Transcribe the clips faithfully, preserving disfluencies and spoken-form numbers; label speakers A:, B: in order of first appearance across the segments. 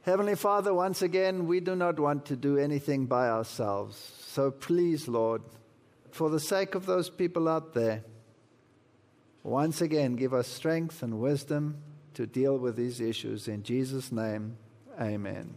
A: Heavenly Father, once again, we do not want to do anything by ourselves. So please, Lord, for the sake of those people out there, once again, give us strength and wisdom to deal with these issues. In Jesus' name, amen.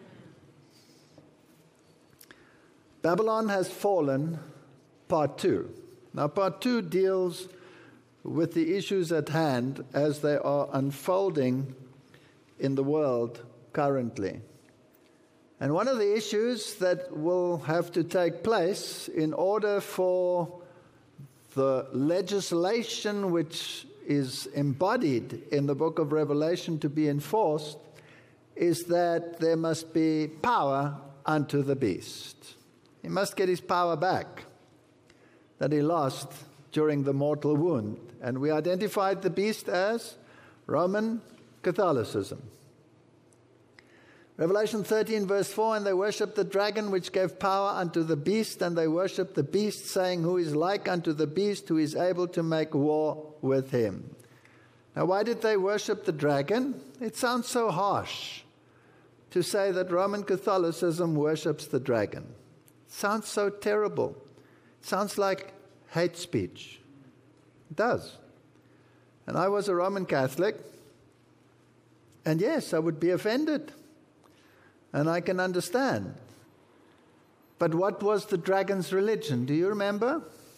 A: Babylon has fallen, part two. Now, part two deals with the issues at hand as they are unfolding in the world currently. And one of the issues that will have to take place in order for the legislation which is embodied in the book of Revelation to be enforced is that there must be power unto the beast. He must get his power back that he lost during the mortal wound. And we identified the beast as Roman Catholicism. Revelation thirteen, verse four, and they worshipped the dragon which gave power unto the beast, and they worshipped the beast, saying, who is like unto the beast, who is able to make war with him. Now, why did they worship the dragon? It sounds so harsh to say that Roman Catholicism worships the dragon. It sounds so terrible. It sounds like hate speech. It does. And I was a Roman Catholic, and yes, I would be offended. And I can understand. But what was the dragon's religion? Do you remember?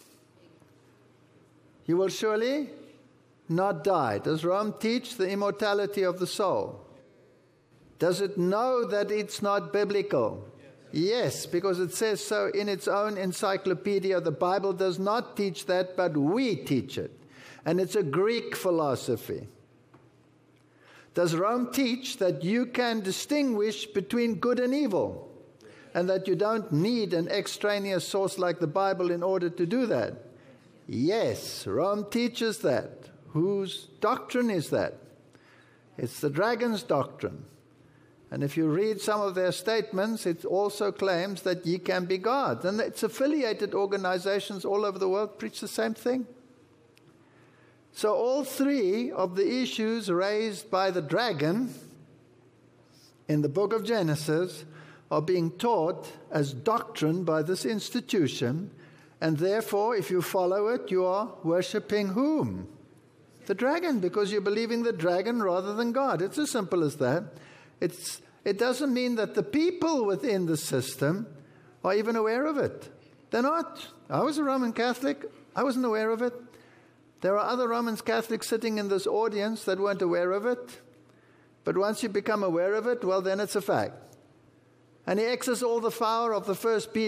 A: You will surely not die. Does Rome teach the immortality of the soul? Does it know that it's not biblical? Yes, because it says so in its own encyclopedia. The Bible does not teach that, but we teach it. And it's a Greek philosophy. Does Rome teach that you can distinguish between good and evil, and that you don't need an extraneous source like the Bible in order to do that? Yes, Rome teaches that. Whose doctrine is that? It's the dragon's doctrine. And if you read some of their statements, it also claims that ye can be gods. And its affiliated organizations all over the world preach the same thing. So all three of the issues raised by the dragon in the book of Genesis are being taught as doctrine by this institution, and therefore, if you follow it, you are worshiping whom? The dragon, because you're believing the dragon rather than God. It's as simple as that. It's, it doesn't mean that the people within the system are even aware of it. They're not. I was a Roman Catholic. I wasn't aware of it. There are other Roman Catholics sitting in this audience that weren't aware of it. But once you become aware of it, well, then it's a fact. And he exercises all the power of the first beast